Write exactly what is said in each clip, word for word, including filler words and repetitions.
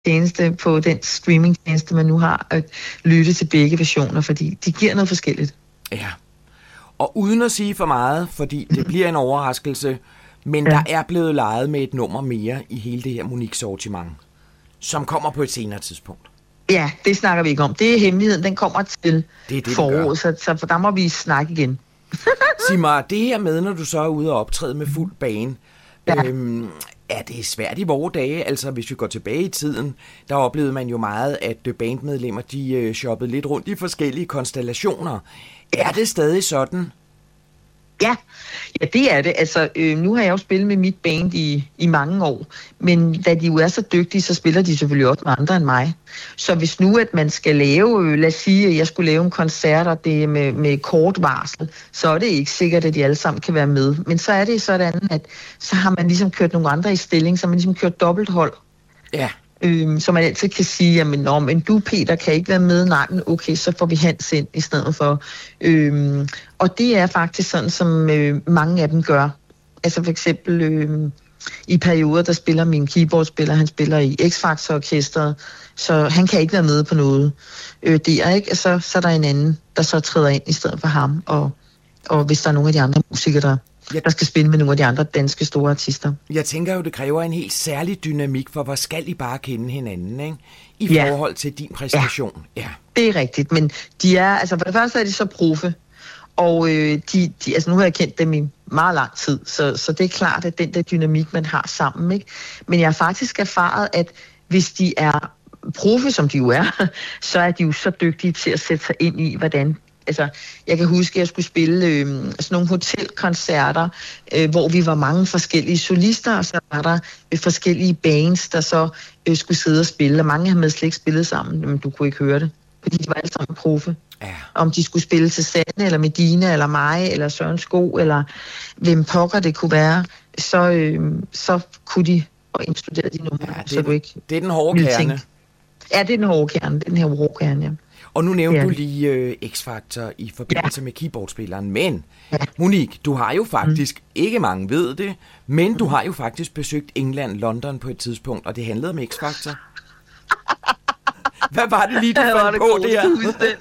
tjeneste, på den streamingtjeneste, man nu har, at lytte til begge versioner, fordi de giver noget forskelligt. Ja, og uden at sige for meget, fordi det bliver en overraskelse, men ja. Der er blevet leget med et nummer mere i hele det her Monique-sortiment, som kommer på et senere tidspunkt. Ja, det snakker vi ikke om. Det er hemmeligheden, den kommer til det det, foråret, så, så for der må vi snakke igen. Sig mig, det her med, når du så er ude og optræde med fuld bane, ja. øhm, er det svært i vore dage? Altså, hvis vi går tilbage i tiden, der oplevede man jo meget, at bandmedlemmer, de øh, shoppede lidt rundt i forskellige konstellationer. Ja. Er det stadig sådan? Ja, ja det er det. Altså, øh, nu har jeg jo spillet med mit band i, i mange år, men da de jo er så dygtige, så spiller de selvfølgelig også med andre end mig. Så hvis nu, at man skal lave, øh, lad os sige, at jeg skulle lave en koncert, og det er med, med kort varsel, så er det ikke sikkert, at de alle sammen kan være med. Men så er det sådan, at så har man ligesom kørt nogle andre i stilling, så har man ligesom kørt dobbelthold. Ja. Øhm, så man altid kan sige, jamen, nå, men du, Peter, kan ikke være med, nej, men okay, så får vi Hans ind i stedet for. Øhm, og det er faktisk sådan, som øh, mange af dem gør. Altså for eksempel øh, i perioder, der spiller min keyboardspiller, han spiller i X-Factor-orkestret, så han kan ikke være med på noget. Øh, det er ikke, så, så er der en anden, der så træder ind i stedet for ham, og, og hvis der er nogle af de andre musikere, der der skal spille med nogle af de andre danske store artister. Jeg tænker jo, det kræver en helt særlig dynamik, for hvor skal I bare kende hinanden, ikke? I ja. forhold til din præstation. Ja. ja, det er rigtigt, men de er, altså for det første er de så proffe, og øh, de, de, altså nu har jeg kendt dem i meget lang tid, så, så det er klart, at den der dynamik, man har sammen, ikke? Men jeg har faktisk erfaret, at hvis de er proffe, som de jo er, så er de jo så dygtige til at sætte sig ind i, hvordan. Altså, jeg kan huske, at jeg skulle spille øh, sådan nogle hotelkoncerter, øh, hvor vi var mange forskellige solister, og så var der øh, forskellige bands, der så øh, skulle sidde og spille, og mange havde slet ikke spillet sammen, men du kunne ikke høre det, fordi de var alle sammen proffe. Ja. Om de skulle spille til Sanne, eller Medina, eller mig, eller Søren Sko, eller hvem pokker det kunne være, så, øh, så kunne de, og instuderede de numre, ja, så du ikke. Det er den hårde kerne. Ja, det er den hårde kerne, det er den her hårde kerne, ja. Og nu nævnte ja. du lige øh, X-Factor i forbindelse ja. med keyboardspilleren, men ja. Monique, du har jo faktisk, mm. ikke mange ved det, men mm. du har jo faktisk besøgt England, London på et tidspunkt, og det handlede om X-Factor. Hvad var det lige, du fandt på det her?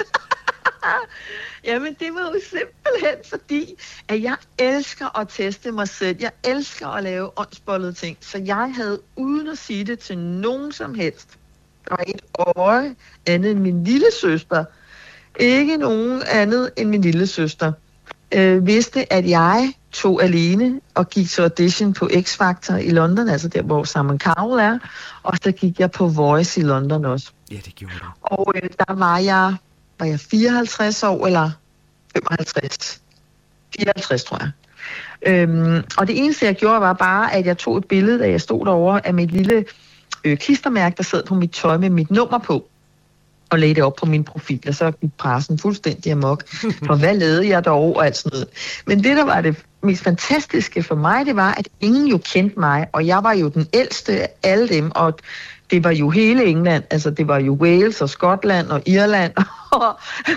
Jamen, det var jo simpelthen fordi, at jeg elsker at teste mig selv. Jeg elsker at lave åndsbollede ting, så jeg havde, uden at sige det til nogen som helst, og et øje andet end min lille søster, ikke nogen andet end min lille søster, øh, vidste, at jeg tog alene og gik til audition på X-Factor i London, altså der, hvor Simon Cowell er, og så gik jeg på Voice i London også. Ja, det gjorde du. Og øh, der var jeg, var jeg fireoghalvtreds år, eller femoghalvtreds? fireoghalvtreds, tror jeg. Øhm, og det eneste, jeg gjorde, var bare, at jeg tog et billede, da jeg stod derovre, af mit lille øh, klistermærke, der sad på mit tøj med mit nummer på, og lagde det op på min profil, og så gik pressen fuldstændig amok. For hvad lavede jeg dog, og alt sådan noget. Men det, der var det mest fantastiske for mig, det var, at ingen jo kendte mig, og jeg var jo den ældste af alle dem, og det var jo hele England, altså det var jo Wales og Skotland og Irland, og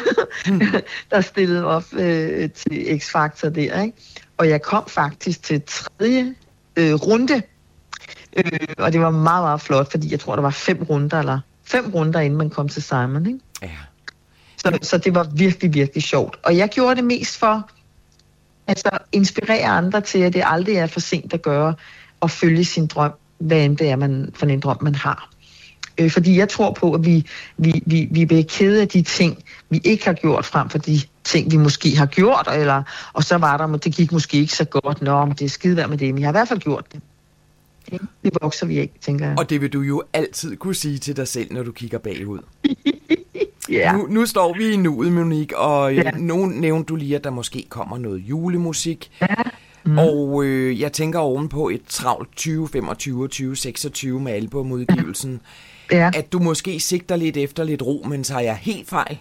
der stillede op øh, til X-Factor der, ikke? Og jeg kom faktisk til tredje øh, runde, øh, og det var meget, meget flot, fordi jeg tror, der var fem runder, eller fem runder, inden man kom til Simon, ikke? Ja. Så, så det var virkelig, virkelig sjovt. Og jeg gjorde det mest for altså inspirere andre til, at det aldrig er for sent at gøre, og følge sin drøm, hvad end det er man, for en drøm, man har. Øh, fordi jeg tror på, at vi, vi, vi, vi bliver kede af de ting, vi ikke har gjort, frem for de ting, vi måske har gjort, eller, og så var der, det gik måske ikke så godt, nå, men det er skide værd med det, men jeg har i hvert fald gjort det. Det vokser vi ikke, tænker jeg. Og det vil du jo altid kunne sige til dig selv, når du kigger bagud. Yeah. Nu, nu står vi i nuet, Monique, og yeah. nu nævnte du lige, at der måske kommer noget julemusik. Yeah. Mm. Og øh, jeg tænker ovenpå et travlt tyve femogtyve og tyve seksogtyve med albumudgivelsen, yeah. at du måske sigter lidt efter lidt ro, men så er jeg helt fejl.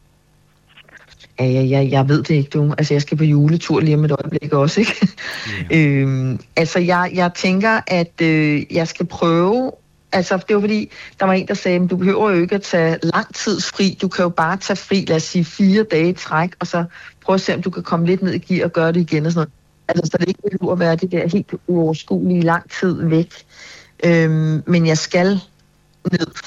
Ja, ja, ja, jeg ved det ikke, du. Altså, jeg skal på juletur lige om et øjeblik også, ikke? Yeah. øhm, altså, jeg, jeg tænker, at øh, jeg skal prøve. Altså, det var fordi, der var en, der sagde, at du behøver jo ikke at tage lang tid fri. Du kan jo bare tage fri, lad os sige, fire dage i træk, og så prøve at se, om du kan komme lidt ned i gear og gøre det igen og sådan noget. Altså, så det ikke behøver at være det der helt uoverskuelige lang tid væk. Øhm, men jeg skal ned